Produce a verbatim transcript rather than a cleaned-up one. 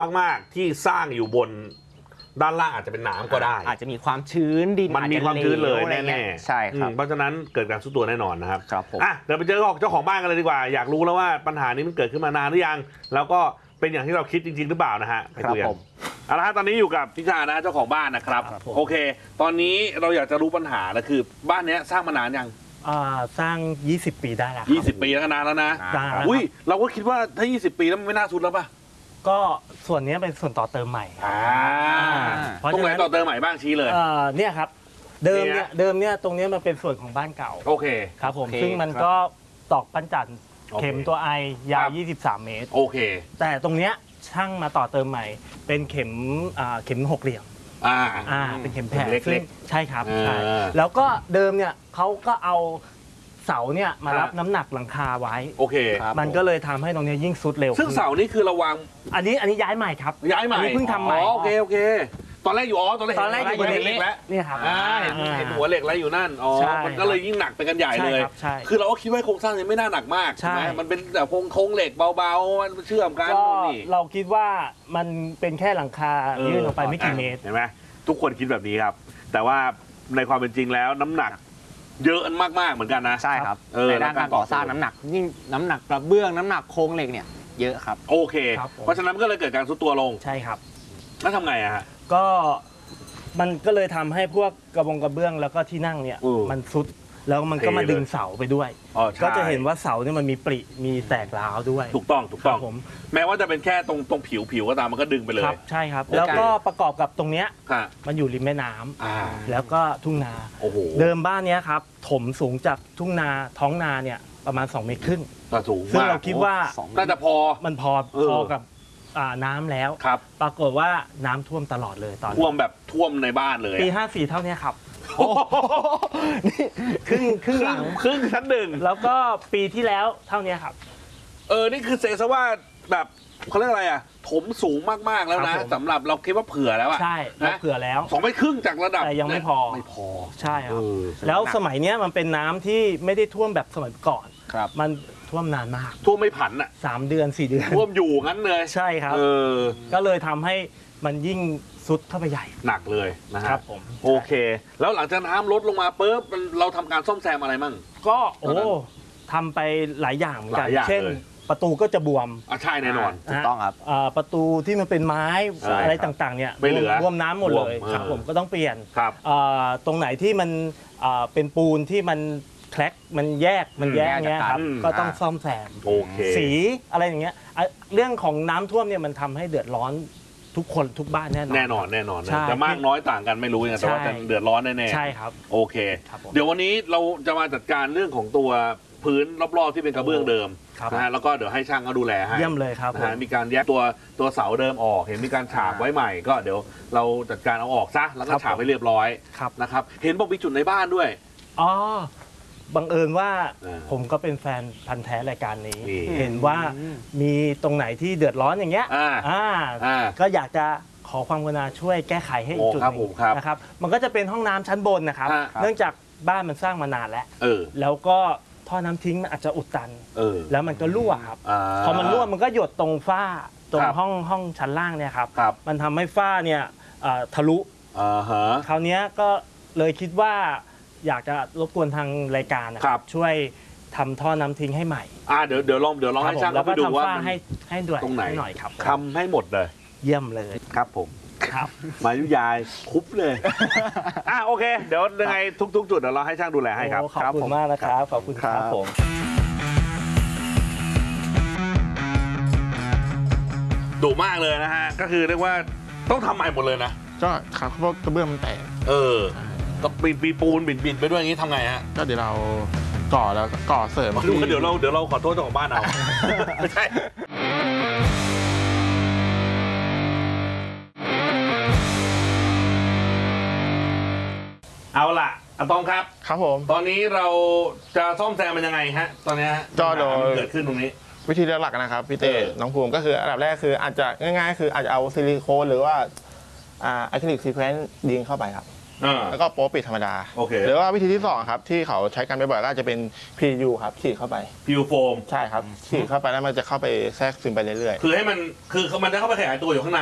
มากๆที่สร้างอยู่บนด้านล่างอาจจะเป็นน้ำก็ได้อาจจะมีความชื้นดินมันมีความชื้นเลยแน่ๆใช่ครับเพราะฉะนั้นเกิดการซุดตัวแน่นอนนะครับครับผมอ่ะเดี๋ยวไปเจอเจ้าของบ้านกันเลยดีกว่าอยากรู้แล้วว่าปัญหานี้มันเกิดขึ้นมานานหรือยังแล้วก็เป็นอย่างที่เราคิดจริงๆหรือเปล่านะฮะไปคุยกันเอาละฮะตอนนี้อยู่กับพี่ชานะเจ้าของบ้านนะครับโอเคตอนนี้เราอยากจะรู้ปัญหาแล้วคือบ้านนี้สร้างมานานยังสร้างยี่สิบปีได้แล้วยี่สิบปีแล้วนานแล้วนะอุ้ยเราก็คิดว่าถ้ายี่สิบปีแล้วมันไม่น่าซุดแล้วป่ะก็ส่วนนี้เป็นส่วนต่อเติมใหม่ตรงไหนต่อเติมใหม่บ้างชี้เลยเนี่ยครับเดิมเนี่ยเดิมเนี่ยตรงนี้มันเป็นส่วนของบ้านเก่าโอเคครับผมซึ่งมันก็ตอกปั้นจันเข็มตัวไอยาวยี่สิบสามเมตรโอเคแต่ตรงเนี้ยช่างมาต่อเติมใหม่เป็นเข็มเข็มหกเหลี่ยมอ่าอ่าเป็นเข็มแผ่เล็กๆใช่ครับใช่แล้วก็เดิมเนี่ยเขาก็เอาเสาเนี่ยมารับน้ำหนักหลังคาไว้โอเคมันก็เลยทำให้ตรงนี้ยิ่งซุดเร็วซึ่งเสานี่คือระวังอันนี้อันนี้ย้ายใหม่ครับย้ายใหม่เพิ่งทำใหม่โอเคโอเคตอนแรกอยู่อ๋อตอนแรกตอนแรกอยู่เล็กแล้วนี่ครับเห็นเห็นหัวเหล็กแล้วอยู่นั่นอ๋อมันก็เลยยิ่งหนักไปกันใหญ่เลยคือเราก็คิดว่าโครงสร้างนี้ไม่น่าหนักมากใช่ไหมมันเป็นแบบโครงโครงเหล็กเบาๆมันเชื่อมกันนี่เราคิดว่ามันเป็นแค่หลังคายื่นออกไปไม่กี่เมตรเห็นไหมทุกคนคิดแบบนี้ครับแต่ว่าในความเป็นจริงแล้วน้ำหนักเยอะมากๆเหมือนกันนะใช่ครับในด้านการก่อสร้างน้ำหนักยิ่งน้ำหนักกระเบื้องน้ำหนักโครงเหล็กเนี่ยเยอะครับโอเคเพราะฉะนั้นก็เลยเกิดการซุดตัวลงใช่ครับแล้วทำไงอะฮะก็มันก็เลยทำให้พวกกระบงกระเบื้องแล้วก็ที่นั่งเนี่ยมันซุดแล้วมันก็มาดึงเสาไปด้วยก็จะเห็นว่าเสาเนี่ยมันมีปริมีแตกร้าวด้วยถูกต้องถูกต้องผมแม้ว่าจะเป็นแค่ตรงตรงผิวผิวก็ตามมันก็ดึงไปเลยใช่ครับแล้วก็ประกอบกับตรงเนี้ยมันอยู่ริมแม่น้ำแล้วก็ทุ่งนาเดิมบ้านเนี้ยครับถมสูงจากทุ่งนาท้องนาเนี่ยประมาณสองเมตรครึ่งสูงมากซึ่งเราคิดว่าน่าจะพอมันพอพอกับน้ำแล้วปรากฏว่าน้ำท่วมตลอดเลยตอนท่วมแบบท่วมในบ้านเลยปีห้าสี่เท่านี้ครับนี่ครึ่งครึ่งหลังครึ่งชั้นหนึ่งแล้วก็ปีที่แล้วเท่านี้ครับเออนี่คือเซซะว่าแบบเขาเรียกอะไรอ่ะถมสูงมากๆแล้วนะสำหรับเราคิดว่าเผื่อแล้วอ่ะใช่เราเผื่อแล้วสองเมตรครึ่งจากระดับแต่ยังไม่พอไม่พอใช่ครับแล้วสมัยนี้มันเป็นน้ำที่ไม่ได้ท่วมแบบสมัยก่อนมันท่วมนานมากท่วมไม่ผันอ่ะสามเดือนสี่เดือนท่วมอยู่งั้นเลยใช่ครับก็เลยทำให้มันยิ่งซุดเข้าไปใหญ่หนักเลยนะครับผมโอเคแล้วหลังจากน้ำลดลงมาปุ๊บเราทำการซ่อมแซมอะไรมั่งก็โอ้ทำไปหลายอย่างเหมือนกันเช่นประตูก็จะบวมอ่ะใช่แน่นอนถูกต้องครับประตูที่มันเป็นไม้อะไรต่างๆเนี่ยรวมน้ำหมดเลยครับผมก็ต้องเปลี่ยนตรงไหนที่มันเป็นปูนที่มันแคลกมันแยกมันแยกเนี้ยครับก็ต้องซ่อมแซมสีอะไรอย่างเงี้ยเรื่องของน้ำท่วมเนี่ยมันทำให้เดือดร้อนทุกคนทุกบ้านแน่นอนแน่นอนแน่นอนจะมากน้อยต่างกันไม่รู้ไงแต่ว่าจะเดือดร้อนแน่ๆใช่ครับโอเคเดี๋ยววันนี้เราจะมาจัดการเรื่องของตัวพื้นรอบๆที่เป็นกระเบื้องเดิมนะฮะแล้วก็เดี๋ยวให้ช่างเขาดูแลให้เยี่ยมเลยครับนะฮะมีการแยกตัวตัวเสาเดิมออกเห็นมีการฉาบไว้ใหม่ก็เดี๋ยวเราจัดการเอาออกซะแล้วก็ฉาบไว้เรียบร้อยนะครับเห็นบอกมีจุดในบ้านด้วยอ๋อบังเอิญว่าผมก็เป็นแฟนพันธุ์แท้รายการนี้เห็นว่ามีตรงไหนที่เดือดร้อนอย่างเงี้ยก็อยากจะขอความกรุณาช่วยแก้ไขให้อีกจุดหนึ่งนะครับมันก็จะเป็นห้องน้ำชั้นบนนะครับเนื่องจากบ้านมันสร้างมานานแล้วแล้วก็ท่อน้ำทิ้งมันอาจจะอุดตันแล้วมันก็รั่วครับพอมันรั่วมันก็หยดตรงฝ้าตรงห้องห้องชั้นล่างเนี่ยครับมันทำให้ฝ้าเนี่ยทะลุคราวนี้ก็เลยคิดว่าอยากจะรบกวนทางรายการนะครับช่วยทำท่อน้ำทิ้งให้ใหม่อ่าเดี๋ยวเดี๋ยวลองเดี๋ยวลองให้ช่างเขาไปดูว่าให้ให้ด้วยตรงไหนหน่อยครับทำให้หมดเลยเยี่ยมเลยครับผมครับมายุยายคุบเลยอ่ะโอเคเดี๋ยวยังไงทุกๆจุดเดี๋ยวเราให้ช่างดูแลให้ครับขอบคุณมากนะครับขอบคุณครับผมดุมากเลยนะฮะก็คือเรียกว่าต้องทำใหม่หมดเลยนะก็ครับเพราะกระเบื้องมันแตกเออก็ปีนปีปูนบินบินไปด้วยอย่างนี้ทำไงฮะก็เดี๋ยวเราก่อแล้วก่อเสริมเดี๋ยวเราเดี๋ยวเราขอโทษเจ้าของบ้านเอาไม่ใช่เอาล่ะอาตองครับครับผมตอนนี้เราจะซ่อมแซมมันยังไงฮะตอนนี้ฮะก็โดยเกิดขึ้นตรงนี้วิธีหลักนะครับพี่เต้น้องภูมิก็คืออันดับแรกคืออาจจะง่ายๆคืออาจจะเอาซิลิโคนหรือว่าอะคริลิกซีเควนซ์ยิงเข้าไปครับอ่าแล้วก็โป๊ะปิดธรรมดาโอเคหรือว่าวิธีที่สองครับที่เขาใช้กันบ่อยๆก็อาจจะเป็น พี ยู ครับฉีดเข้าไปพิวโฟมใช่ครับฉีดเข้าไปแล้วมันจะเข้าไปแทรกซึมไปเรื่อยๆคือให้มันคือมันจะเข้าไปขยายตัวอยู่ข้างใน